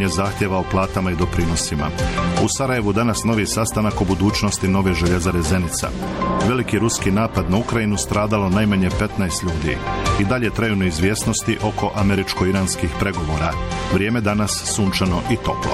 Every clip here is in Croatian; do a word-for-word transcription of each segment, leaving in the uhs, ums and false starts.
zahtjeva o platama i doprinosima. U Sarajevu danas novi sastanak o budućnosti nove željezare Zenica. Veliki ruski napad na Ukrajinu, stradalo najmanje petnaest ljudi. I dalje traju neizvjesnosti oko američko-iranskih pregovora. Vrijeme danas sunčano i toplo.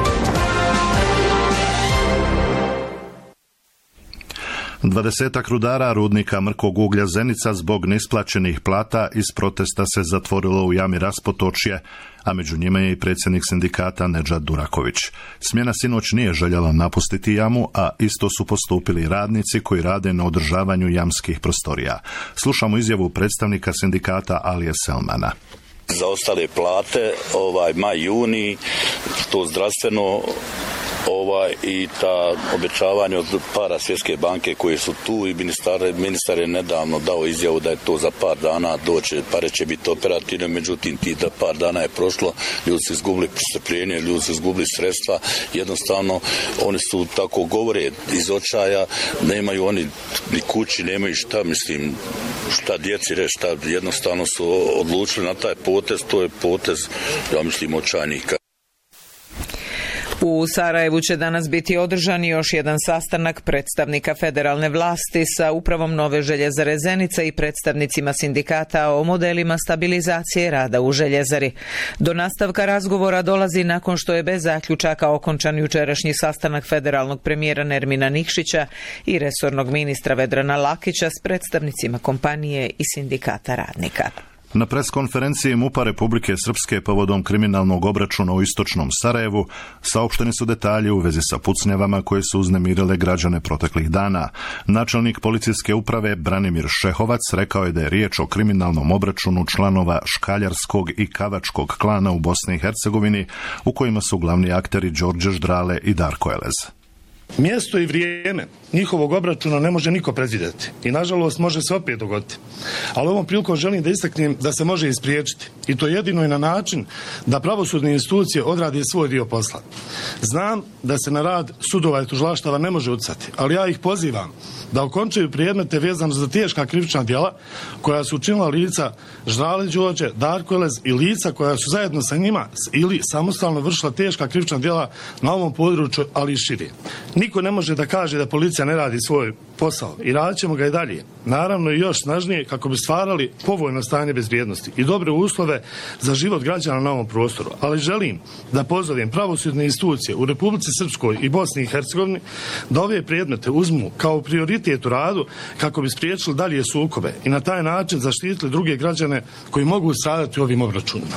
Dvadesetak rudara rudnika mrkog uglja Zenica zbog neisplaćenih plata iz protesta se zatvorilo u jami Raspotočje, a među njima je i predsjednik sindikata Nedžad Duraković. Smjena sinoć nije željela napustiti jamu, a isto su postupili radnici koji rade na održavanju jamskih prostorija. Slušamo izjavu predstavnika sindikata Alije Selmana. Za ostale plate, ovaj maj, juni, to zdravstveno, ovaj i ta obećavanje od para Svjetske banke koje su tu, i ministar, ministar je nedavno dao izjavu da je to za par dana doće, pare će biti operativne, međutim ti da par dana je prošlo, ljudi su izgubili strpljenje, ljudi su izgubili sredstva, jednostavno oni su, tako govore, iz očaja, nemaju oni ni kući, nemaju šta, mislim, šta djeci reći, šta, jednostavno su odlučili na taj potez, to je potez, ja mislim, očajnika. U Sarajevu će danas biti održan još jedan sastanak predstavnika federalne vlasti sa upravom nove željezare Zenica i predstavnicima sindikata o modelima stabilizacije rada u željezari. Do nastavka razgovora dolazi nakon što je bez zaključaka okončan jučerašnji sastanak federalnog premijera Nermina Nikšića i resornog ministra Vedrana Lakića s predstavnicima kompanije i sindikata radnika. Na preskonferenciji MUP-a Republike Srpske povodom kriminalnog obračuna u istočnom Sarajevu saopšteni su detalji u vezi sa pucnjavama koje su uznemirile građane proteklih dana. Načelnik policijske uprave Branimir Šehovac rekao je da je riječ o kriminalnom obračunu članova škaljarskog i kavačkog klana u Bosni i Hercegovini, u kojima su glavni akteri Đorđe Ždrale i Darko Elez. Mjesto i vrijeme njihovog obračuna ne može niko predvidjeti i nažalost može se opet dogoditi. Ali ovom prilikom želim da istaknem da se može ispriječiti i to jedino i na način da pravosudne institucije odrade svoj dio posla. Znam da se na rad sudova i tužilaštava ne može utjecati, ali ja ih pozivam da okončaju predmete vezano za teška krivična djela koja su učinila lica Ždrale Đorđe, Darko Elez i lica koja su zajedno sa njima ili samostalno vršila teška krivična djela na ovom području, ali i šire. Niko ne može da kaže da policija ne radi svoj posao i radit ćemo ga i dalje. Naravno i još snažnije kako bi stvarali povoljno stanje bezbjednosti i dobre uslove za život građana na ovom prostoru. Ali želim da pozovem pravosudne institucije u Republici Srpskoj i Bosni i Hercegovini da ove predmete uzmu kao prioritet u radu kako bi spriječili dalje sukobe i na taj način zaštitili druge građane koji mogu stradati u ovim obračunima.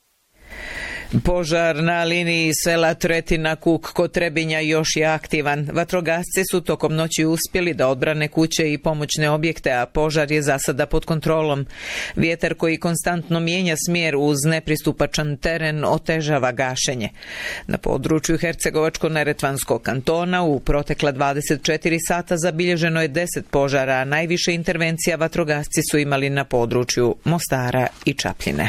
Požar na liniji sela Tretina Kuk kod Trebinja još je aktivan. Vatrogasci su tokom noći uspjeli da odbrane kuće i pomoćne objekte, a požar je za sada pod kontrolom. Vjetar koji konstantno mijenja smjer uz nepristupačan teren otežava gašenje. Na području Hercegovačko-neretvanskog kantona u protekla dvadeset četiri sata zabilježeno je deset požara, a najviše intervencija vatrogasci su imali na području Mostara i Čapljine.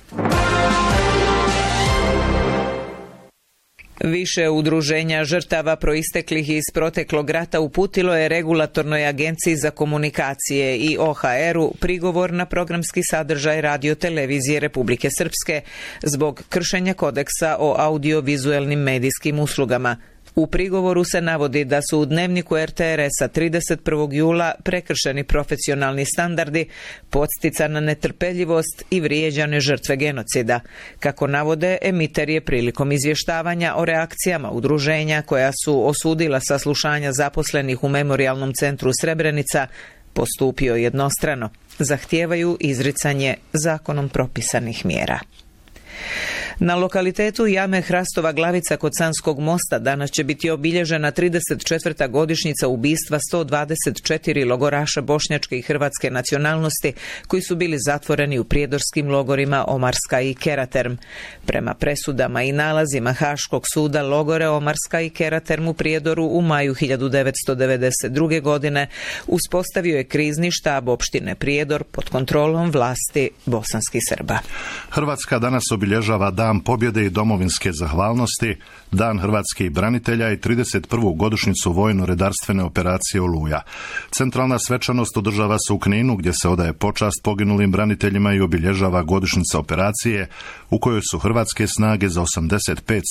Više udruženja žrtava proisteklih iz proteklog rata uputilo je Regulatornoj agenciji za komunikacije i O H R-u prigovor na programski sadržaj Radio-televizije Republike Srpske zbog kršenja kodeksa o audiovizuelnim medijskim uslugama. U prigovoru se navodi da su u dnevniku R T R S-a trideset prvog jula prekršeni profesionalni standardi, podsticana netrpeljivost i vrijeđane žrtve genocida. Kako navode, emiter je prilikom izvještavanja o reakcijama udruženja koja su osudila saslušanja zaposlenih u Memorijalnom centru Srebrenica postupio jednostrano. Zahtijevaju izricanje zakonom propisanih mjera. Na lokalitetu jame Hrastova Glavica kod Sanskog mosta danas će biti obilježena trideset četvrta godišnjica ubistva sto dvadeset četiri logoraša bošnjačke i hrvatske nacionalnosti koji su bili zatvoreni u prijedorskim logorima Omarska i Keraterm. Prema presudama i nalazima Haškog suda, logore Omarska i Keraterm u Prijedoru u maju hiljadu devetsto devedeset druge. godine uspostavio je krizni štab opštine Prijedor pod kontrolom vlasti bosanskih Srba. Hrvatska danas obilježava Dan pobjede i domovinske zahvalnosti, Dan hrvatskih branitelja i trideset prvu godišnjicu vojno-redarstvene operacije Oluja. Centralna svečanost održava se u Kninu gdje se odaje počast poginulim braniteljima i obilježava godišnjica operacije u kojoj su hrvatske snage za osamdeset pet